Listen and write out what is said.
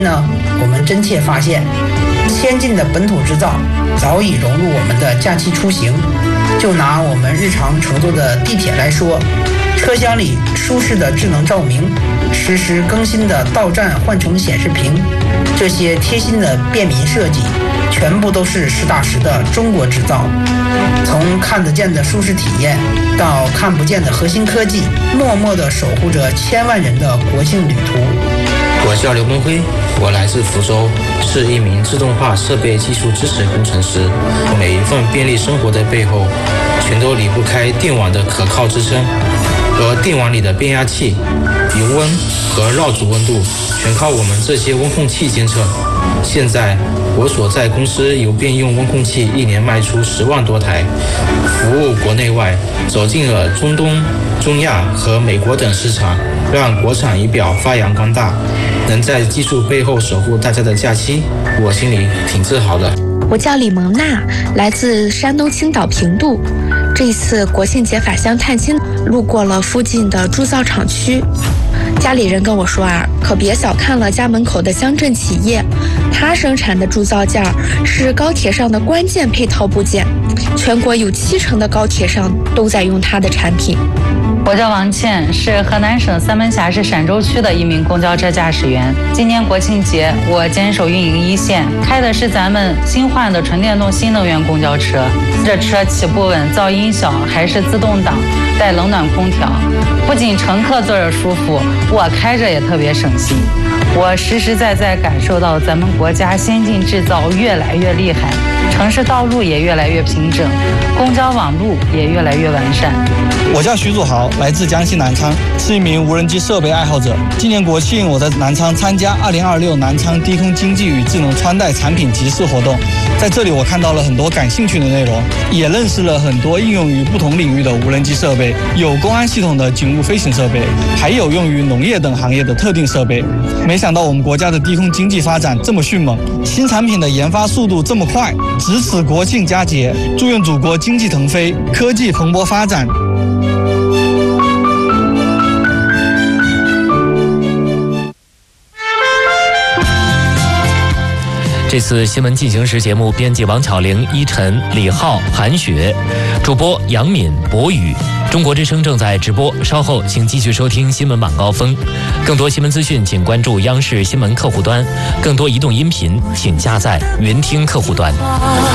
呢，我们真切发现，先进的本土制造早已融入我们的假期出行。就拿我们日常乘坐的地铁来说，车厢里舒适的智能照明，实时更新的到站换乘显示屏，这些贴心的便民设计，全部都是实打实的中国制造。从看得见的舒适体验到看不见的核心科技，默默地守护着千万人的国庆旅途。 我叫刘梦辉，我来自福州，是一名自动化设备技术支持工程师。每一份便利生活的背后，全都离不开电网的可靠支撑和电网里的变压器、油温和绕组温度，全靠我们这些温控器监测。现在我所在公司由便用温控器一年卖出10万多台，服务国内外，走进了中东、中亚和美国等市场，让国产仪表发扬光大。能在技术背后守护大家的假期，我心里挺自豪的。 我叫李萌娜，来自山东青岛平度。这一次国庆节返乡探亲，路过了附近的铸造厂区。家里人跟我说可别小看了家门口的乡镇企业，它生产的铸造件是高铁上的关键配套部件，全国有70%的高铁上都在用它的产品。 我叫王倩，是河南省三门峡市陕州区的一名公交车驾驶员。今年国庆节，我坚守运营一线，开的是咱们新换的纯电动新能源公交车。这车起步稳，噪音小，还是自动挡，带冷暖空调。不仅乘客坐着舒服，我开着也特别省心。我实实在在感受到咱们国家先进制造越来越厉害，城市道路也越来越平整，公交网路也越来越完善。 我叫徐祖豪，来自江西南昌，是一名无人机设备爱好者。今年国庆，我在南昌参加2026南昌低空经济与智能穿戴产品集市活动，在这里我看到了很多感兴趣的内容，也认识了很多应用于不同领域的无人机设备，有公安系统的警务飞行设备，还有用于农业等行业的特定设备。没想到我们国家的低空经济发展这么迅猛，新产品的研发速度这么快，值此国庆佳节，祝愿祖国经济腾飞，科技蓬勃发展。 这次新闻进行时节目编辑王巧玲、依晨、李浩、韩雪，主播杨敏、博宇。中国之声正在直播，稍后请继续收听新闻晚高峰。更多新闻资讯请关注央视新闻客户端，更多移动音频请下载云听客户端。